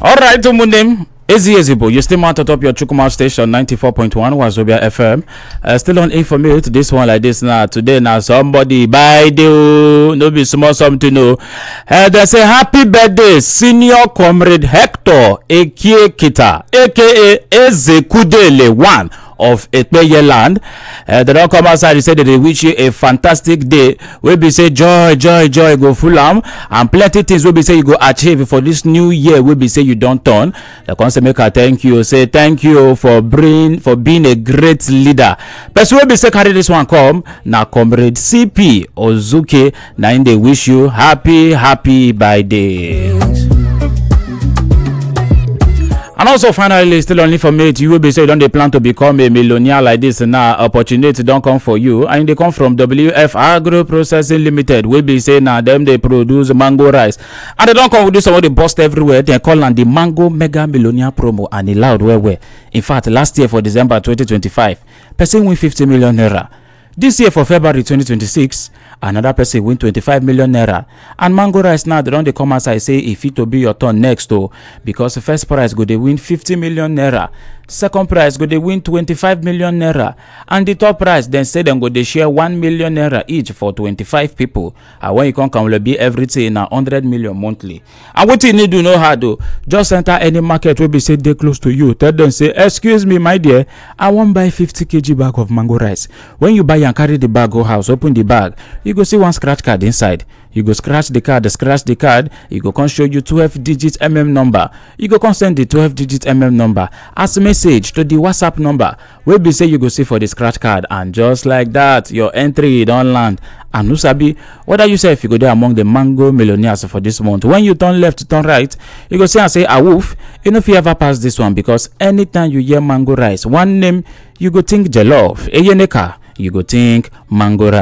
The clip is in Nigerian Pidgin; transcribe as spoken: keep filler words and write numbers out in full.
All right, Umunim. Easy Ezibo, you still mount atop your Chukuma station ninety-four point one Wazobia F M. Uh, still on Informate, this one like this now. Today now somebody by the no be small something no. Uh, they say happy birthday, senior comrade Hector Ekie Kita, aka Ezekudele one of Ekpeye land. Uh, they don't come outside. They say that they wish you a fantastic day. We be say joy, joy, joy go full am, and plenty things we be say you go achieve for this new year. We be say you don't turn. The concert maker thank you. Say thank you for bring for being a great leader. Person we be say carry this one come now, comrade C P Ozuke. Now they wish you happy, happy birthday. And also finally, still only for me, you will be saying don't they plan to become a millionaire like this now? Opportunity don't come for you, and they come from W F Agro Processing Limited. We be saying now them they produce mango rice, and they don't come with this some of the bust everywhere. They call on the Mango Mega Millionaire promo, and it loud where where. In fact, last year for December twenty twenty-five, person win fifty million naira. This year for February twenty twenty-six, another person win twenty-five million naira. And mango rice now, they don't they come outside say if it will be your turn next though, because the first prize go they win fifty million naira. Second prize go they win twenty-five million naira. And the top prize then say them go they share one million naira each for twenty-five people. And when you come come will be everything in a hundred million monthly. And what you need to know how to just enter any market will be say they close to you. Tell them say, excuse me, my dear, I want buy fifty kilograms bag of mango rice. When you buy and carry the bag go house, open the bag, you go see one scratch card inside. You go scratch the card, scratch the card, you go come show you twelve digit M M number. You go come send the twelve digit M M number as a message to the WhatsApp number. Wey be say you go see for the scratch card, and just like that, your entry don land. And no sabi whether you say if you go there among the mango millionaires for this month. When you turn left, turn right, you go see and say, awoof, you know if you ever pass this one, because anytime you hear mango rice, one name, you go think jollof. Eyeneka, you go think mango rice.